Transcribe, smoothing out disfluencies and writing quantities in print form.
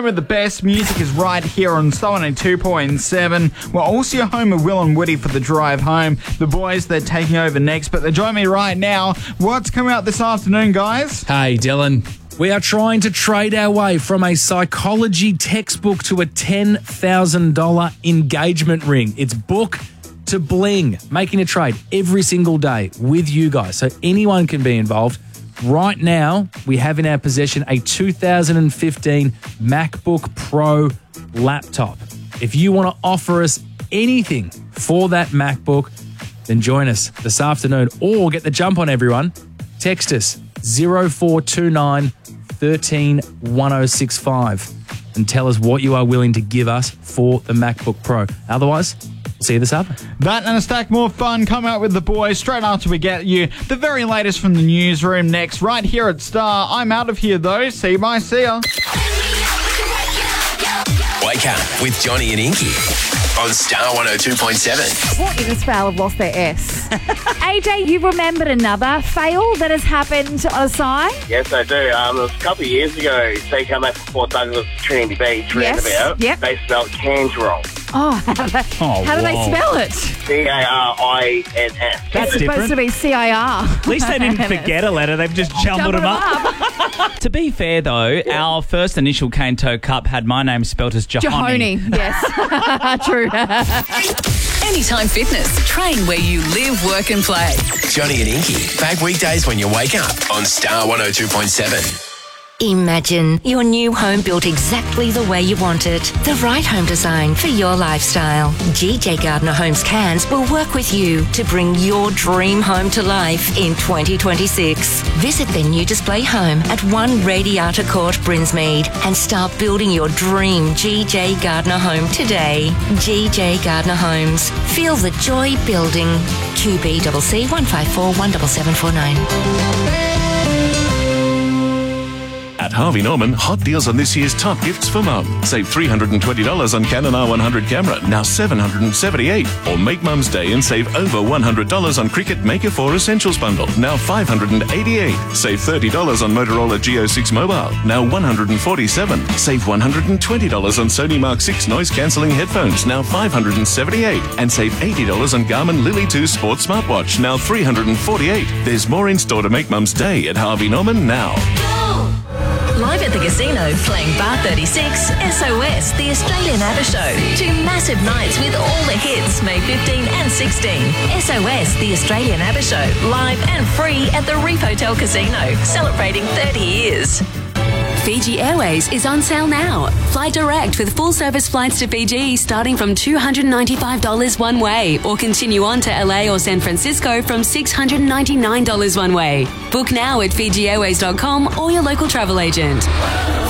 home of the best music is right here on Star 102.7. We're also your home of Will and Woody for the drive home. The boys, they're taking over next, but they're joining me right now. What's coming out this afternoon, guys? Hey, Dylan. We are trying to trade our way from a psychology textbook to a $10,000 engagement ring. It's book to bling, making a trade every single day with you guys, so anyone can be involved. Right now, we have in our possession a 2015 MacBook Pro laptop. If you want to offer us anything for that MacBook, then join us this afternoon or get the jump on everyone. Text us 0429 13 1065 and tell us what you are willing to give us for the MacBook Pro. Otherwise, see you this afternoon. That and a stack more fun coming up with the boys straight after we get you the very latest from the newsroom next, right here at Star. I'm out of here though. See you, bye, see ya. Wake up with Johnny and Inky on Star 102.7. What is this fail have lost their S? AJ, you remembered another fail that has happened on a sign? Yes, I do. It was a couple of years ago. They came out from Port Douglas, Trinity Beach, roundabout. Yep. They spelled cans wrong. Oh, how do they spell it? CARINS. It's supposed to be CIR. At least they didn't forget a letter. They've just jumbled them up. To be fair, though, our first initial Cane Toe Cup had my name spelt as Jahoni. Jahoni, yes. True. Anytime Fitness. Train where you live, work and play. Johnny and Inky, back weekdays when you wake up on Star 102.7. Imagine your new home built exactly the way you want it. The right home design for your lifestyle. GJ Gardner Homes Cairns will work with you to bring your dream home to life in 2026. Visit their new display home at 1 Radiata Court, Brinsmead, and start building your dream GJ Gardner home today. GJ Gardner Homes. Feel the joy building. QBCC 154 17749. At Harvey Norman, hot deals on this year's top gifts for mum. Save $320 on Canon R100 camera, now $778. Or make Mum's Day and save over $100 on Cricut Maker 4 Essentials Bundle, now $588. Save $30 on Motorola Geo 6 Mobile, now $147. Save $120 on Sony Mark 6 noise-cancelling headphones, now $578. And save $80 on Garmin Lily 2 Sports Smartwatch, now $348. There's more in store to make Mum's Day at Harvey Norman now. Live at the casino, playing Bar 36, SOS, the Australian ABBA Show. 2 massive nights with all the hits, May 15 and 16. SOS, the Australian ABBA Show, live and free at the Reef Hotel Casino, celebrating 30 years. Fiji Airways is on sale now. Fly direct with full-service flights to Fiji starting from $295 one way, or continue on to LA or San Francisco from $699 one way. Book now at FijiAirways.com or your local travel agent.